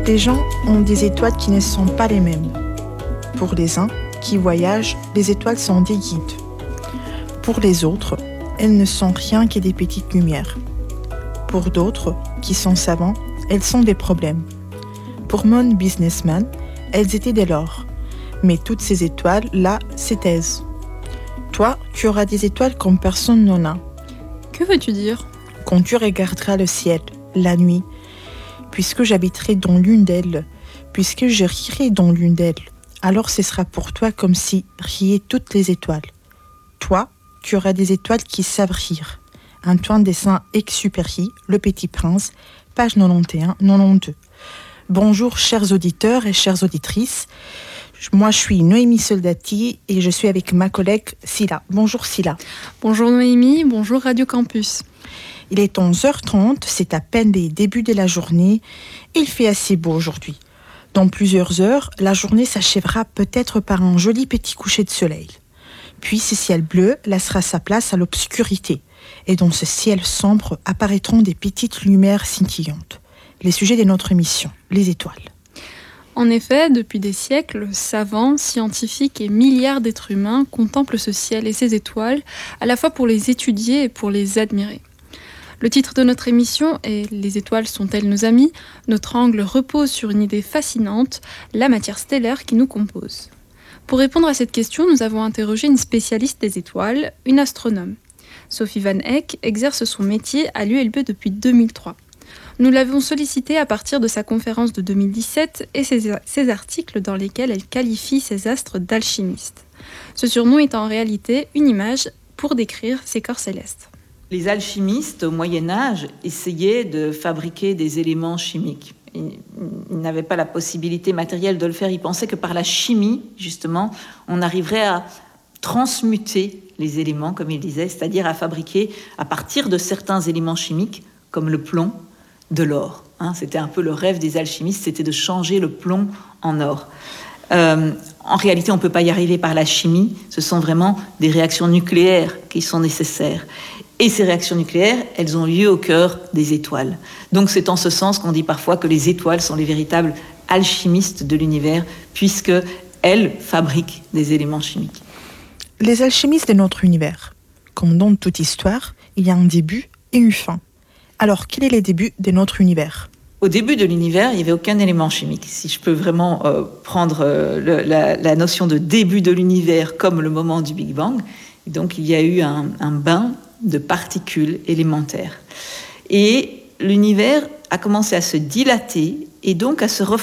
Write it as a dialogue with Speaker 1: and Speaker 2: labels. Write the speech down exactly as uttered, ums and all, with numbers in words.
Speaker 1: Les gens ont des étoiles qui ne sont pas les mêmes. Pour les uns qui voyagent, les étoiles sont des guides. Pour les autres, elles ne sont rien que des petites lumières. Pour d'autres, qui sont savants, elles sont des problèmes. Pour mon businessman, elles étaient de l'or. Mais toutes ces étoiles-là se taisent. Toi, tu auras des étoiles comme personne n'en a.
Speaker 2: Que veux-tu dire ?
Speaker 1: Quand tu regarderas le ciel, la nuit, puisque j'habiterai dans l'une d'elles, puisque je rirai dans l'une d'elles, alors ce sera pour toi comme si riaient toutes les étoiles. Toi, tu auras des étoiles qui savent rire. Antoine de Saint-Exupéry, Le Petit Prince, page quatre-vingt-onze quatre-vingt-douze. Bonjour chers auditeurs et chères auditrices. Moi je suis Noémie Soldati et je suis avec ma collègue Silla. Bonjour Silla.
Speaker 2: Bonjour Noémie, bonjour Radio Campus.
Speaker 1: Il est onze heures trente, c'est à peine les débuts de la journée et il fait assez beau aujourd'hui. Dans plusieurs heures, la journée s'achèvera peut-être par un joli petit coucher de soleil. Puis ce ciel bleu laissera sa place à l'obscurité et dans ce ciel sombre apparaîtront des petites lumières scintillantes. Les sujets de notre émission, les étoiles.
Speaker 2: En effet, depuis des siècles, savants, scientifiques et milliards d'êtres humains contemplent ce ciel et ces étoiles, à la fois pour les étudier et pour les admirer. Le titre de notre émission est « Les étoiles sont-elles nos amis ?» Notre angle repose sur une idée fascinante, la matière stellaire qui nous compose. Pour répondre à cette question, nous avons interrogé une spécialiste des étoiles, une astronome. Sophie Van Eck exerce son métier à l'U L B depuis deux mille trois. Nous l'avons sollicitée à partir de sa conférence de deux mille dix-sept et ses, ses articles dans lesquels elle qualifie ces astres d'alchimistes. Ce surnom est en réalité une image pour décrire ces corps célestes.
Speaker 3: Les alchimistes, au Moyen-Âge, essayaient de fabriquer des éléments chimiques. Ils, ils n'avaient pas la possibilité matérielle de le faire. Ils pensaient que par la chimie, justement, on arriverait à transmuter les éléments, comme ils disaient, c'est-à-dire à fabriquer, à partir de certains éléments chimiques, comme le plomb, de l'or. Hein, c'était un peu le rêve des alchimistes, c'était de changer le plomb en or. Euh, en réalité, on ne peut pas y arriver par la chimie. Ce sont vraiment des réactions nucléaires qui sont nécessaires. Et ces réactions nucléaires, elles ont lieu au cœur des étoiles. Donc c'est en ce sens qu'on dit parfois que les étoiles sont les véritables alchimistes de l'univers, puisqu'elles fabriquent des éléments chimiques.
Speaker 1: Les alchimistes de notre univers. Comme dans toute histoire, il y a un début et une fin. Alors, quel est le début de notre univers ?
Speaker 3: Au début de l'univers, il n'y avait aucun élément chimique. Si je peux vraiment euh, prendre euh, le, la, la notion de début de l'univers comme le moment du Big Bang, donc il y a eu un, un bain de particules élémentaires. Et l'univers a commencé à se dilater et donc à se refléter